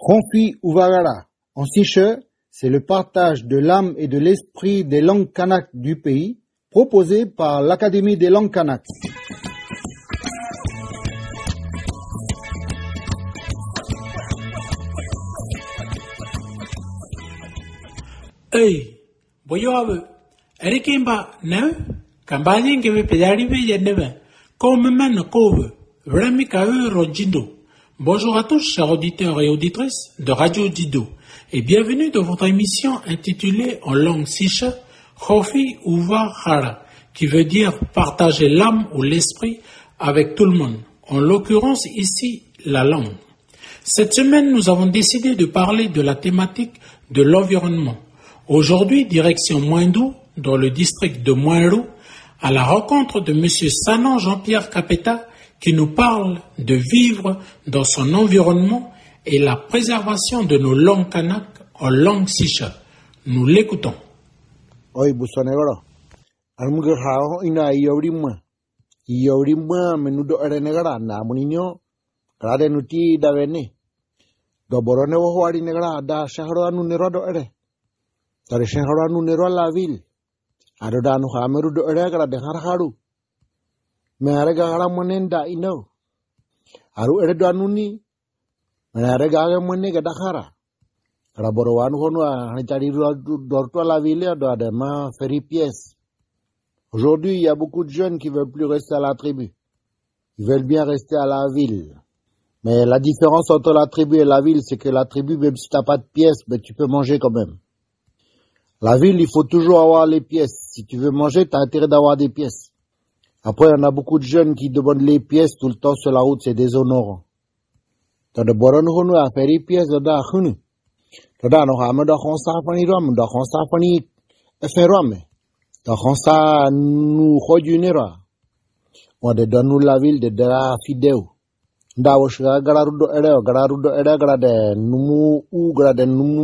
Konfi Uvagara, en siche, c'est le partage de l'âme et de l'esprit des langues kanak du pays, proposé par l'Académie des langues kanak. Hey, boyo Erikimba ne Kambalin que me pedarive yeneve comme men kove vremi kae rojindo. Bonjour à tous chers auditeurs et auditrices de Radio Dido et bienvenue dans votre émission intitulée en langue siche Khofi Uva Hara qui veut dire partager l'âme ou l'esprit avec tout le monde, en l'occurrence ici la langue. Cette semaine nous avons décidé de parler de la thématique de l'environnement. Aujourd'hui, direction Moindou, dans le district de Moindou, à la rencontre de M. Sanan Jean-Pierre Capeta, qui nous parle de vivre dans son environnement et la préservation de nos langues kanak en langue sicha. Nous l'écoutons. Oi, Busonegoro. Almuger hao ina Iorimwa menudo erenegara na muninyo, grade nuti davene. Doborone wohari negara da shahro anu nerodo ere. Tare shahro anu nero la ville. Adodanu hameru do eregara de harharu. Merega gara monenda ino. Aru eredo anuni. Merega gara monega dakara. Raboro wanu hono hanitari dorto la ville do adema feri pièce. Aujourd'hui, il y a beaucoup de jeunes qui veulent plus rester à la tribu. Ils veulent bien rester à la ville. Mais la différence entre la tribu et la ville, c'est que la tribu, même si t'as pas de pièces, ben tu peux manger quand même. La ville, il faut toujours avoir les pièces. Si tu veux manger, t'as intérêt d'avoir des pièces. Après, il y en a beaucoup de jeunes qui demandent les pièces tout le temps sur la route, c'est déshonorant. T'as de boron hono à faire les pièces de da hunu. T'as da no hame da khonsa fani ram, da khonsa fani eferame. Da khonsa nu khojunera. On de donne la ville de da fideu. Da woshga gararudo ere, gararudo ere, grade numu u grade numu